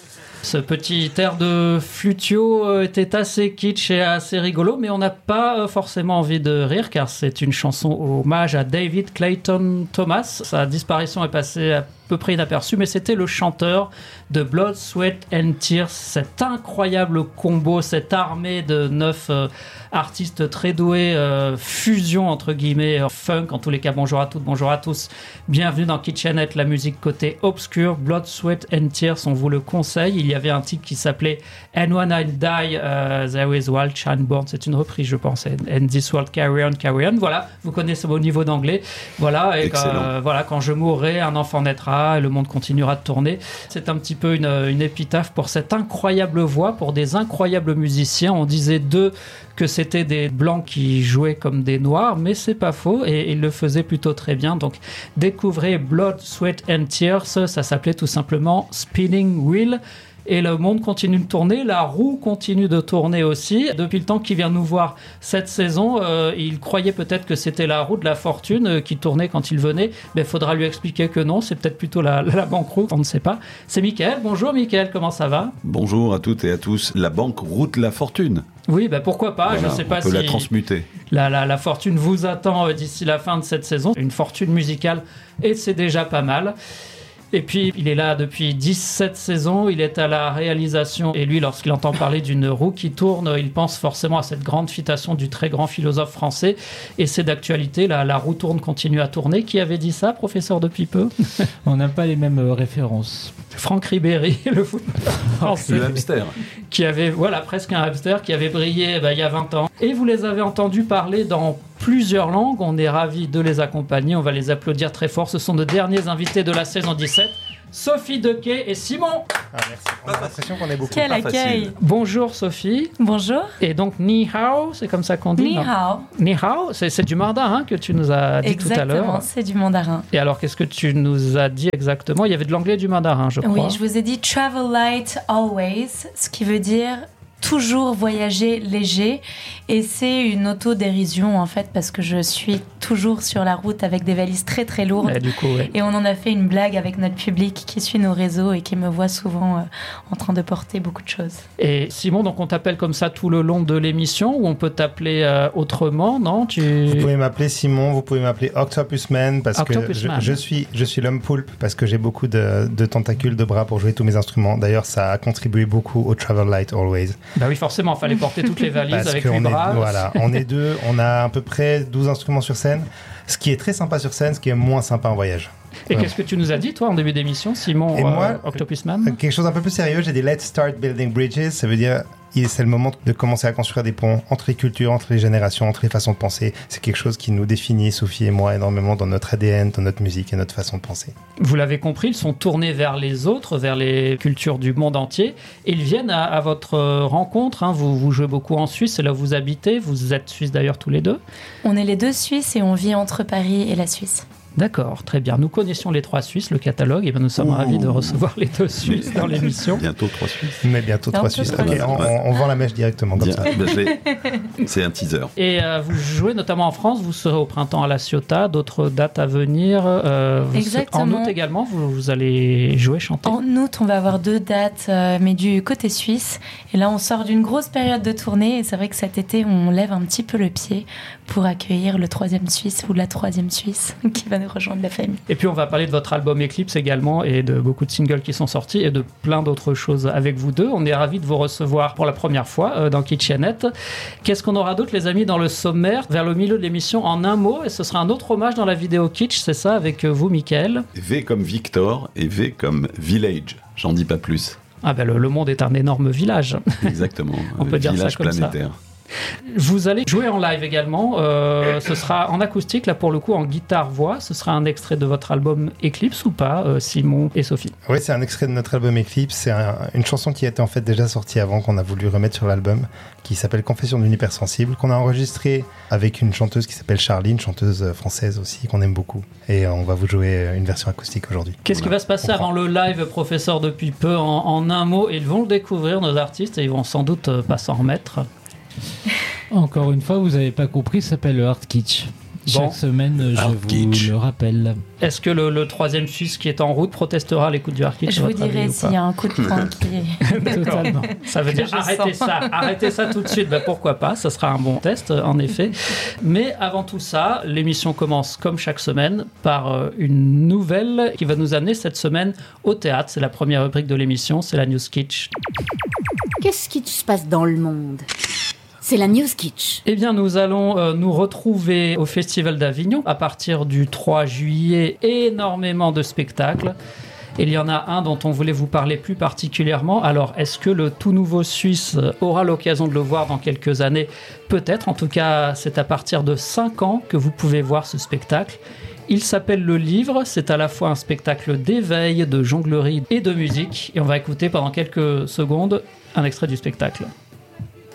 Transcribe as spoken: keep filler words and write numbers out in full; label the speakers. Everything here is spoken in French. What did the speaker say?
Speaker 1: Ce petit air de flutio était assez kitsch et assez rigolo, mais on n'a pas forcément envie de rire car c'est une chanson hommage à David Clayton Thomas. Sa disparition est passée à peu près inaperçue, mais c'était le chanteur de Blood, Sweat and Tears, cet incroyable combo, cette armée de neuf euh, artistes très doués, euh, fusion entre guillemets, euh, funk, en tous les cas. Bonjour à toutes, bonjour à tous, bienvenue dans Kitchenette, la musique côté obscur. Blood, Sweat and Tears, on vous le conseille. Il y avait un titre qui s'appelait And When I Die, uh, There Is Wild Child Born, c'est une reprise je pense, And This World Carry On, Carry On, voilà, vous connaissez au niveau d'anglais, voilà, et quand, euh, voilà, quand je mourrai, un enfant naîtra, et le monde continuera de tourner. C'est un petit peu une, une épitaphe pour cette incroyable voix, pour des incroyables musiciens. On disait d'eux que c'était des blancs qui jouaient comme des noirs, mais c'est pas faux, et ils le faisaient plutôt très bien. Donc découvrez Blood, Sweat and Tears, ça s'appelait tout simplement Spinning Wheel. Et le monde continue de tourner, la roue continue de tourner aussi. Depuis le temps qu'il vient nous voir cette saison, euh, il croyait peut-être que c'était la roue de la fortune euh, qui tournait quand il venait. Mais il faudra lui expliquer que non, c'est peut-être plutôt la, la banqueroute, on ne sait pas. C'est Mickaël. Bonjour Mickaël, comment ça va ?
Speaker 2: Bonjour à toutes et à tous. La banqueroute la fortune.
Speaker 1: Oui, bah pourquoi pas,
Speaker 2: voilà,
Speaker 1: je ne sais pas
Speaker 2: si... On peut
Speaker 1: si
Speaker 2: la transmuter.
Speaker 1: La, la, la fortune vous attend d'ici la fin de cette saison. Une fortune musicale, et c'est déjà pas mal. Et puis, il est là depuis dix-sept saisons, il est à la réalisation. Et lui, lorsqu'il entend parler d'une roue qui tourne, il pense forcément à cette grande citation du très grand philosophe français. Et c'est d'actualité, la, la roue tourne, continue à tourner. Qui avait dit ça, professeur depuis peu ?
Speaker 3: On n'a pas les mêmes euh, références.
Speaker 1: Franck Ribéry, le footballeur français.
Speaker 2: Le hamster.
Speaker 1: Qui avait, voilà, presque un hamster, qui avait brillé bah, il y a vingt ans. Et vous les avez entendus parler dans plusieurs langues. On est ravis de les accompagner. On va les applaudir très fort. Ce sont nos derniers invités de la saison dix-sept. Sophie Dequet et Simon.
Speaker 4: Ah, merci. On a l'impression qu'on est beaucoup.
Speaker 5: Quel accueil.
Speaker 1: Bonjour Sophie.
Speaker 5: Bonjour.
Speaker 1: Et donc Ni Hao, c'est comme ça qu'on dit.
Speaker 5: Ni Hao.
Speaker 1: Ni Hao, c'est, c'est du mandarin que tu nous as dit
Speaker 5: exactement,
Speaker 1: tout à l'heure.
Speaker 5: Exactement, c'est du mandarin.
Speaker 1: Et alors qu'est-ce que tu nous as dit exactement ? Il y avait de l'anglais et du mandarin, je crois.
Speaker 5: Oui, je vous ai dit travel light always, ce qui veut dire toujours voyager léger, et c'est une autodérision en fait parce que je suis toujours sur la route avec des valises très très lourdes
Speaker 1: et, du coup, ouais.
Speaker 5: et on en a fait une blague avec notre public qui suit nos réseaux et qui me voit souvent euh, en train de porter beaucoup de choses.
Speaker 1: Et Simon, donc on t'appelle comme ça tout le long de l'émission ou on peut t'appeler euh, autrement, non tu...
Speaker 4: Vous pouvez m'appeler Simon, vous pouvez m'appeler Octopus Man parce
Speaker 1: Octopus
Speaker 4: que je,
Speaker 1: Man.
Speaker 4: je suis je suis l'homme poulpe parce que j'ai beaucoup de, de tentacules, de bras pour jouer tous mes instruments. D'ailleurs, ça a contribué beaucoup au Travel Light Always.
Speaker 1: Bah oui, forcément, il fallait porter toutes les valises
Speaker 4: parce
Speaker 1: avec
Speaker 4: que
Speaker 1: les
Speaker 4: on
Speaker 1: bras.
Speaker 4: Est, voilà, on est deux, on a à peu près douze instruments sur scène. Ce qui est très sympa sur scène, ce qui est moins sympa en voyage.
Speaker 1: Et
Speaker 4: Vraiment.
Speaker 1: Qu'est-ce que tu nous as dit, toi, en début d'émission, Simon,
Speaker 4: Et
Speaker 1: euh,
Speaker 4: moi,
Speaker 1: Octopus Man ?
Speaker 4: Quelque chose d'un peu plus sérieux, j'ai dit Let's start building bridges. Ça veut dire c'est le moment de commencer à construire des ponts entre les cultures, entre les générations, entre les façons de penser. C'est quelque chose qui nous définit, Sophie et moi, énormément dans notre A D N, dans notre musique et notre façon de penser.
Speaker 1: Vous l'avez compris, ils sont tournés vers les autres, vers les cultures du monde entier. Et ils viennent à, à votre rencontre. Hein. Vous, vous jouez beaucoup en Suisse, c'est là où vous habitez. Vous êtes Suisses d'ailleurs tous les deux.
Speaker 5: On est les deux Suisses et on vit entre Paris et la Suisse.
Speaker 1: D'accord, très bien. Nous connaissions les trois Suisses, le catalogue, et bien nous sommes Ouh. ravis de recevoir les deux Suisses dans l'émission.
Speaker 2: Bientôt trois Suisses.
Speaker 4: Mais bientôt trois Suisses. Okay, on, on, on vend la mèche directement comme Bien, ça.
Speaker 2: Ben c'est un teaser.
Speaker 1: Et euh, vous jouez notamment en France, vous serez au printemps à La Ciotat, d'autres dates à venir. Euh,
Speaker 5: Exactement.
Speaker 1: En août également, vous, vous allez jouer, chanter.
Speaker 5: En août, on va avoir deux dates, euh, mais du côté suisse. Et là, on sort d'une grosse période de tournée. Et c'est vrai que cet été, on lève un petit peu le pied pour accueillir le troisième Suisse ou la troisième Suisse qui va nous rejoindre la famille.
Speaker 1: Et puis on va parler de votre album Eclipse également et de beaucoup de singles qui sont sortis et de plein d'autres choses avec vous deux. On est ravis de vous recevoir pour la première fois euh, dans Kitchenette. Qu'est-ce qu'on aura d'autre les amis dans le sommaire vers le milieu de l'émission en un mot, et ce sera un autre hommage dans la vidéo Kitsch, c'est ça, avec vous Mickaël.
Speaker 2: V comme Victor et V comme Village, j'en dis pas plus.
Speaker 1: Ah ben le, le monde est un énorme village.
Speaker 2: Exactement.
Speaker 1: On peut dire ça comme
Speaker 2: planétaire.
Speaker 1: ça. Vous allez jouer en live également, euh, ce sera en acoustique, là pour le coup en guitare-voix, ce sera un extrait de votre album Eclipse ou pas, euh, Simon et Sophie?
Speaker 4: Oui, c'est un extrait de notre album Eclipse, c'est un, une chanson qui était en fait déjà sortie avant, qu'on a voulu remettre sur l'album, qui s'appelle Confession d'une hypersensible, qu'on a enregistré avec une chanteuse qui s'appelle Charlie, une chanteuse française aussi, qu'on aime beaucoup, et on va vous jouer une version acoustique aujourd'hui.
Speaker 1: Qu'est-ce
Speaker 4: voilà.
Speaker 1: qui va se passer avant le live, professeur, depuis peu, en, en un mot? Ils vont le découvrir, nos artistes, et ils vont sans doute pas s'en remettre.
Speaker 3: Encore une fois, vous n'avez pas compris, ça s'appelle le hard kitsch.
Speaker 1: Bon.
Speaker 3: Chaque semaine, je
Speaker 2: Hard
Speaker 3: vous
Speaker 2: kitsch.
Speaker 3: le rappelle.
Speaker 1: Est-ce que le, le troisième Suisse qui est en route protestera à l'écoute du Hard Kitsch,
Speaker 5: Je
Speaker 1: à
Speaker 5: vous
Speaker 1: votre avis,
Speaker 5: dirai
Speaker 1: ou
Speaker 5: s'il
Speaker 1: pas
Speaker 5: y a un coup de poing qui est...
Speaker 3: Totalement.
Speaker 1: Ça veut dire
Speaker 5: je
Speaker 1: arrêtez
Speaker 5: sens.
Speaker 1: ça, arrêtez ça tout de suite. Ben, pourquoi pas, ça sera un bon test en effet. Mais avant tout ça, l'émission commence comme chaque semaine par euh, une nouvelle qui va nous amener cette semaine au théâtre. C'est la première rubrique de l'émission, c'est la News Kitsch.
Speaker 6: Qu'est-ce qui se passe dans le monde? C'est la News Kitsch.
Speaker 1: Eh bien, nous allons euh, nous retrouver au Festival d'Avignon à partir du trois juillet. Énormément de spectacles. Il y en a un dont on voulait vous parler plus particulièrement. Alors, est-ce que le tout nouveau Suisse aura l'occasion de le voir dans quelques années? Peut-être. En tout cas, c'est à partir de cinq ans que vous pouvez voir ce spectacle. Il s'appelle Le Livre. C'est à la fois un spectacle d'éveil, de jonglerie et de musique. Et on va écouter pendant quelques secondes un extrait du spectacle.